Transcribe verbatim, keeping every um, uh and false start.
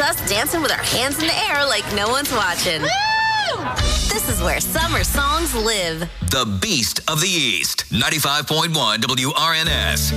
us dancing with our hands in the air like no one's watching. Woo! This is where summer songs live. The Beast of the East, ninety-five point one W R N S.